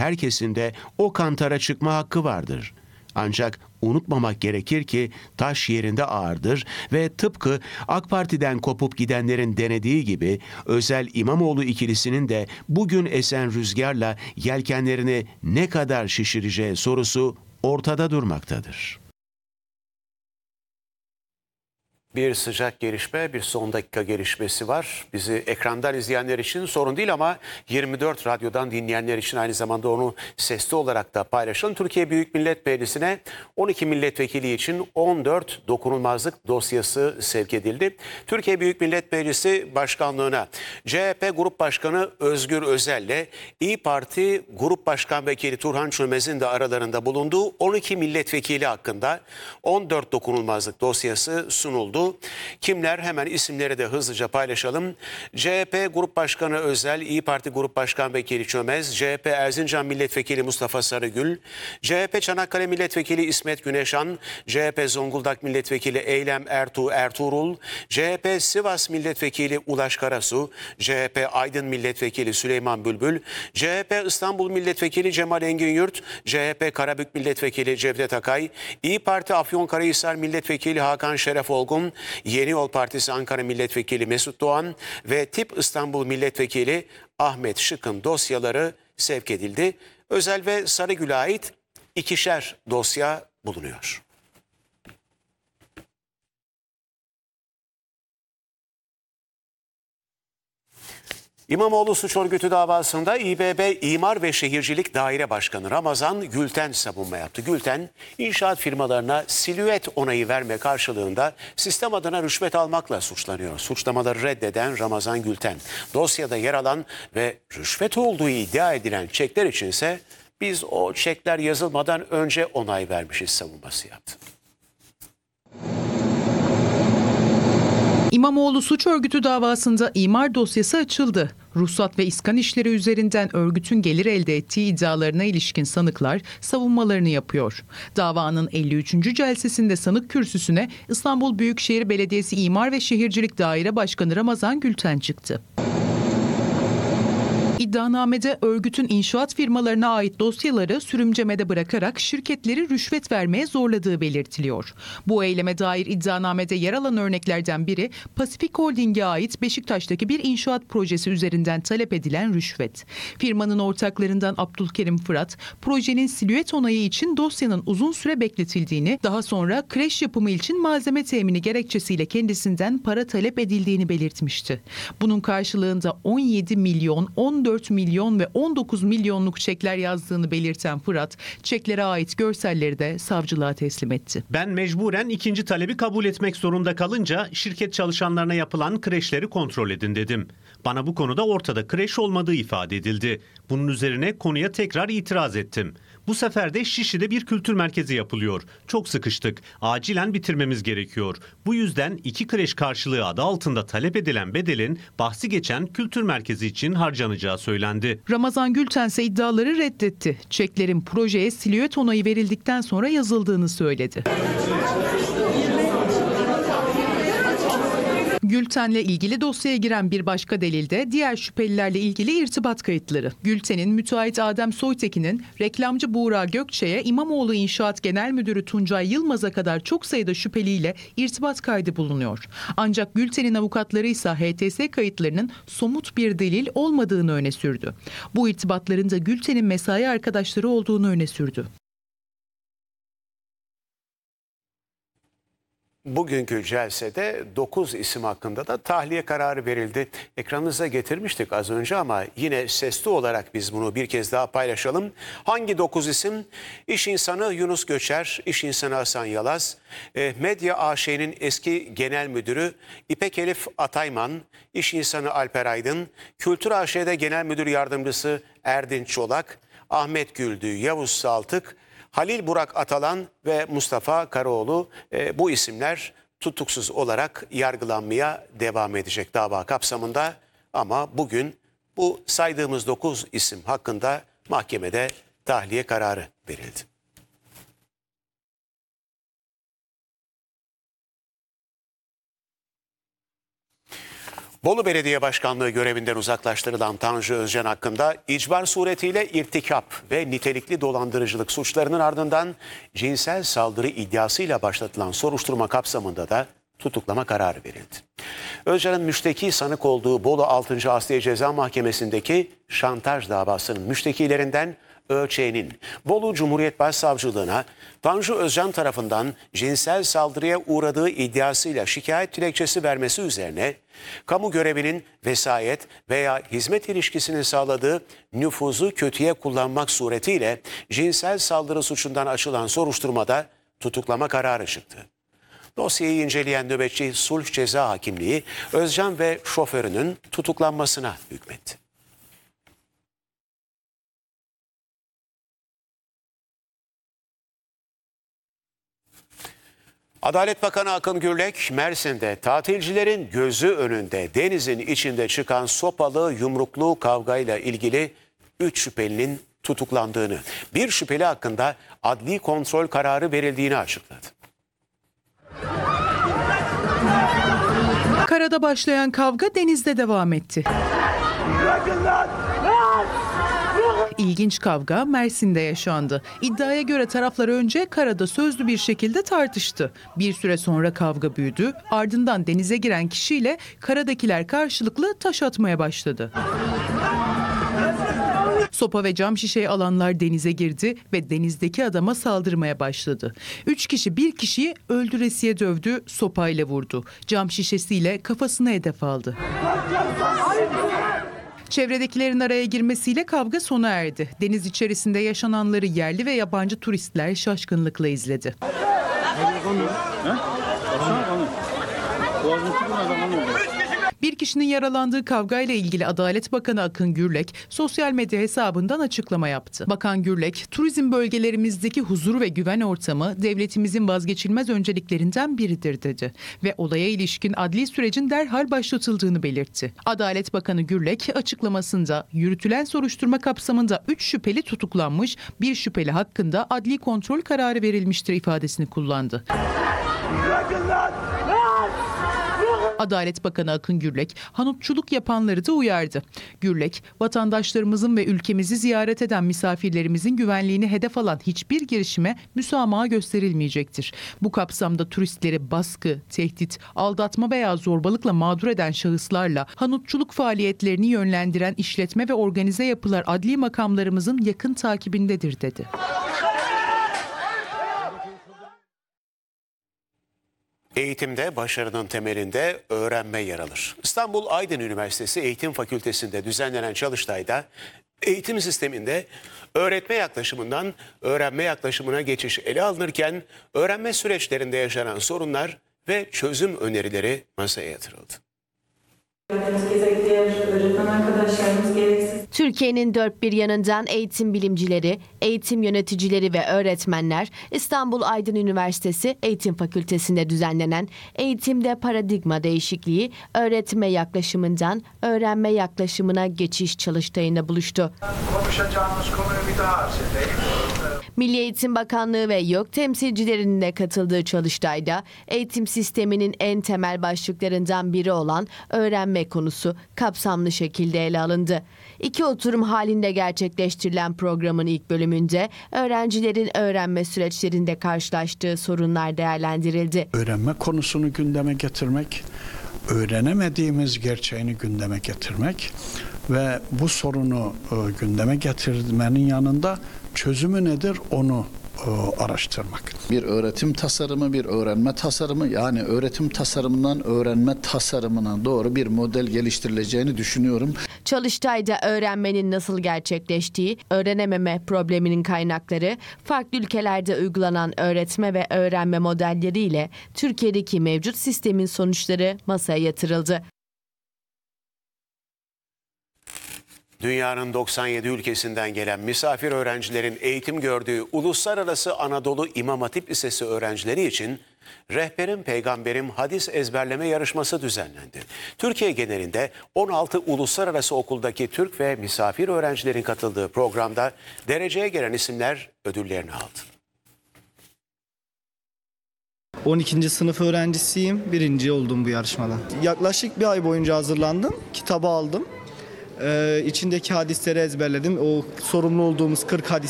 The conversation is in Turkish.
herkesin de o kantara çıkma hakkı vardır. Ancak unutmamak gerekir ki taş yerinde ağırdır ve tıpkı AK Parti'den kopup gidenlerin denediği gibi Özel İmamoğlu ikilisinin de bugün esen rüzgarla yelkenlerini ne kadar şişireceği sorusu ortada durmaktadır. Bir sıcak gelişme, bir son dakika gelişmesi var. Bizi ekrandan izleyenler için sorun değil ama 24 radyodan dinleyenler için aynı zamanda onu sesli olarak da paylaşalım. Türkiye Büyük Millet Meclisi'ne 12 milletvekili için 14 dokunulmazlık dosyası sevk edildi. Türkiye Büyük Millet Meclisi Başkanlığı'na CHP Grup Başkanı Özgür Özel'le İYİ Parti Grup Başkan Vekili Turhan Çömez'in de aralarında bulunduğu 12 milletvekili hakkında 14 dokunulmazlık dosyası sunuldu. Kimler? Hemen isimleri de hızlıca paylaşalım. CHP Grup Başkanı Özel, İYİ Parti Grup Başkan Vekili Çömez, CHP Erzincan Milletvekili Mustafa Sarıgül, CHP Çanakkale Milletvekili İsmet Güneşan, CHP Zonguldak Milletvekili Eylem Ertuğrul, CHP Sivas Milletvekili Ulaş Karasu, CHP Aydın Milletvekili Süleyman Bülbül, CHP İstanbul Milletvekili Cemal Engin-Yurt, CHP Karabük Milletvekili Cevdet Akay, İYİ Parti Afyonkarahisar Milletvekili Hakan Şeref Olgun, Yeni Yol Partisi Ankara Milletvekili Mesut Doğan ve Tip İstanbul Milletvekili Ahmet Şık'ın dosyaları sevk edildi. Özel ve Sarıgül'e ait 2'şer dosya bulunuyor. İmamoğlu suç örgütü davasında İBB İmar ve Şehircilik Daire Başkanı Ramazan Gülten savunma yaptı. Gülten, inşaat firmalarına silüet onayı verme karşılığında sistem adına rüşvet almakla suçlanıyor. Suçlamaları reddeden Ramazan Gülten, dosyada yer alan ve rüşvet olduğu iddia edilen çekler içinse biz o çekler yazılmadan önce onay vermişiz savunması yaptı. İmamoğlu suç örgütü davasında imar dosyası açıldı. Ruhsat ve iskan işleri üzerinden örgütün gelir elde ettiği iddialarına ilişkin sanıklar savunmalarını yapıyor. Davanın 53. celsesinde sanık kürsüsüne İstanbul Büyükşehir Belediyesi İmar ve Şehircilik Daire Başkanı Ramazan Gülten çıktı. İddianamede örgütün inşaat firmalarına ait dosyaları sürümcemede bırakarak şirketleri rüşvet vermeye zorladığı belirtiliyor. Bu eyleme dair iddianamede yer alan örneklerden biri Pasifik Holding'e ait Beşiktaş'taki bir inşaat projesi üzerinden talep edilen rüşvet. Firmanın ortaklarından Abdülkerim Fırat, projenin silüet onayı için dosyanın uzun süre bekletildiğini, daha sonra kreş yapımı için malzeme temini gerekçesiyle kendisinden para talep edildiğini belirtmişti. Bunun karşılığında 17 milyon, 14 milyon ve 19 milyonluk çekler yazdığını belirten Fırat, çeklere ait görselleri de savcılığa teslim etti. Ben mecburen ikinci talebi kabul etmek zorunda kalınca şirket çalışanlarına yapılan kreşleri kontrol edin dedim. Bana bu konuda ortada kreş olmadığı ifade edildi. Bunun üzerine konuya tekrar itiraz ettim. Bu sefer de Şişli'de bir kültür merkezi yapılıyor. Çok sıkıştık. Acilen bitirmemiz gerekiyor. Bu yüzden 2 kreş karşılığı adı altında talep edilen bedelin bahsi geçen kültür merkezi için harcanacağı söylendi. Ramazan Gülten ise iddiaları reddetti. Çeklerin projeye silüet onayı verildikten sonra yazıldığını söyledi. Gülten'le ilgili dosyaya giren bir başka delilde diğer şüphelilerle ilgili irtibat kayıtları. Gülten'in müteahhit Adem Soytekin'in reklamcı Buğra Gökçe'ye İmamoğlu İnşaat Genel Müdürü Tuncay Yılmaz'a kadar çok sayıda şüpheliyle irtibat kaydı bulunuyor. Ancak Gülten'in avukatları ise HTS kayıtlarının somut bir delil olmadığını öne sürdü. Bu irtibatların da Gülten'in mesai arkadaşları olduğunu öne sürdü. Bugünkü celsede 9 isim hakkında da tahliye kararı verildi. Ekranınıza getirmiştik az önce ama yine sesli olarak biz bunu bir kez daha paylaşalım. Hangi 9 isim? İş insanı Yunus Göçer, iş insanı Hasan Yalaz, Medya AŞ'nin eski genel müdürü İpek Elif Atayman, iş insanı Alper Aydın, Kültür AŞ'de genel müdür yardımcısı Erdinç Çolak, Ahmet Güldü, Yavuz Saltık, Halil Burak Atalan ve Mustafa Karaoğlu, bu isimler tutuksuz olarak yargılanmaya devam edecek dava kapsamında. Ama bugün bu saydığımız 9 isim hakkında mahkemede tahliye kararı verildi. Bolu Belediye Başkanlığı görevinden uzaklaştırılan Tanju Özcan hakkında icbar suretiyle irtikap ve nitelikli dolandırıcılık suçlarının ardından cinsel saldırı iddiasıyla başlatılan soruşturma kapsamında da tutuklama kararı verildi. Özcan'ın müşteki sanık olduğu Bolu 6. Asliye Ceza Mahkemesi'ndeki şantaj davasının müştekilerinden ÖÇ'nin Bolu Cumhuriyet Başsavcılığına Tanju Özcan tarafından cinsel saldırıya uğradığı iddiasıyla şikayet dilekçesi vermesi üzerine kamu görevinin vesayet veya hizmet ilişkisini sağladığı nüfuzu kötüye kullanmak suretiyle cinsel saldırı suçundan açılan soruşturmada tutuklama kararı çıktı. Dosyayı inceleyen nöbetçi sulh ceza hakimliği Özcan ve şoförünün tutuklanmasına hükmetti. Adalet Bakanı Akın Gürlek, Mersin'de tatilcilerin gözü önünde denizin içinde çıkan sopalı yumruklu kavgayla ilgili 3 şüphelinin tutuklandığını, bir şüpheli hakkında adli kontrol kararı verildiğini açıkladı. Karada başlayan kavga denizde devam etti. İlginç kavga Mersin'de yaşandı. İddiaya göre taraflar önce karada sözlü bir şekilde tartıştı. Bir süre sonra kavga büyüdü. Ardından denize giren kişiyle karadakiler karşılıklı taş atmaya başladı. Sopa ve cam şişeyi alanlar denize girdi ve denizdeki adama saldırmaya başladı. 3 kişi bir kişiyi öldüresiye dövdü, sopayla vurdu. Cam şişesiyle kafasına hedef aldı. Çevredekilerin araya girmesiyle kavga sona erdi. Deniz içerisinde yaşananları yerli ve yabancı turistler şaşkınlıkla izledi. Bir kişinin yaralandığı kavgayla ilgili Adalet Bakanı Akın Gürlek sosyal medya hesabından açıklama yaptı. Bakan Gürlek, turizm bölgelerimizdeki huzur ve güven ortamı devletimizin vazgeçilmez önceliklerinden biridir dedi ve olaya ilişkin adli sürecin derhal başlatıldığını belirtti. Adalet Bakanı Gürlek açıklamasında yürütülen soruşturma kapsamında 3 şüpheli tutuklanmış, bir şüpheli hakkında adli kontrol kararı verilmiştir ifadesini kullandı. Adalet Bakanı Akın Gürlek, hanutçuluk yapanları da uyardı. Gürlek, vatandaşlarımızın ve ülkemizi ziyaret eden misafirlerimizin güvenliğini hedef alan hiçbir girişime müsamaha gösterilmeyecektir. Bu kapsamda turistleri baskı, tehdit, aldatma veya zorbalıkla mağdur eden şahıslarla hanutçuluk faaliyetlerini yönlendiren işletme ve organize yapılar adli makamlarımızın yakın takibindedir dedi. Eğitimde başarının temelinde öğrenme yer alır. İstanbul Aydın Üniversitesi Eğitim Fakültesi'nde düzenlenen çalıştayda eğitim sisteminde öğretme yaklaşımından öğrenme yaklaşımına geçiş ele alınırken öğrenme süreçlerinde yaşanan sorunlar ve çözüm önerileri masaya yatırıldı. Türkiye'nin dört bir yanından eğitim bilimcileri, eğitim yöneticileri ve öğretmenler İstanbul Aydın Üniversitesi Eğitim Fakültesi'nde düzenlenen Eğitimde Paradigma Değişikliği, Öğretme Yaklaşımından Öğrenme Yaklaşımına Geçiş çalıştayında buluştu. Konuşacağımız konuyu bir daha arz edeyim. Milli Eğitim Bakanlığı ve YÖK temsilcilerinin de katıldığı çalıştayda eğitim sisteminin en temel başlıklarından biri olan öğrenme konusu kapsamlı şekilde ele alındı. 2 oturum halinde gerçekleştirilen programın ilk bölümünde öğrencilerin öğrenme süreçlerinde karşılaştığı sorunlar değerlendirildi. Öğrenme konusunu gündeme getirmek, öğrenemediğimiz gerçeğini gündeme getirmek ve bu sorunu gündeme getirmenin yanında çözümü nedir onu araştırmak. Bir öğretim tasarımı, bir öğrenme tasarımı, yani öğretim tasarımından öğrenme tasarımına doğru bir model geliştirileceğini düşünüyorum. Çalıştayda öğrenmenin nasıl gerçekleştiği, öğrenememe probleminin kaynakları, farklı ülkelerde uygulanan öğretme ve öğrenme modelleriyle Türkiye'deki mevcut sistemin sonuçları masaya yatırıldı. Dünyanın 97 ülkesinden gelen misafir öğrencilerin eğitim gördüğü Uluslararası Anadolu İmam Hatip Lisesi öğrencileri için Rehberim Peygamberim hadis ezberleme yarışması düzenlendi. Türkiye genelinde 16 uluslararası okuldaki Türk ve misafir öğrencilerin katıldığı programda dereceye gelen isimler ödüllerini aldı. 12. sınıf öğrencisiyim. Birinci oldum bu yarışmada. Yaklaşık bir ay boyunca hazırlandım. Kitabı aldım. İçindeki hadisleri ezberledim. O sorumlu olduğumuz 40 hadis